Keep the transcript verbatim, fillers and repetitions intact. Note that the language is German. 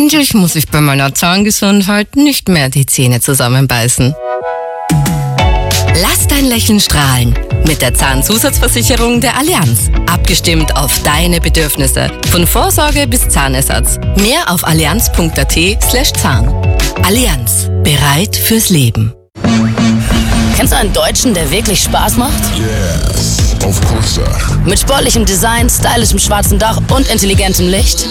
Endlich muss ich bei meiner Zahngesundheit nicht mehr die Zähne zusammenbeißen. Lass dein Lächeln strahlen mit der Zahnzusatzversicherung der Allianz. Abgestimmt auf deine Bedürfnisse. Von Vorsorge bis Zahnersatz. Mehr auf allianz punkt at slash Zahn. Allianz. Bereit fürs Leben. Kennst du einen Deutschen, der wirklich Spaß macht? Yes, of course, sir. Mit sportlichem Design, stylischem schwarzen Dach und intelligentem Licht?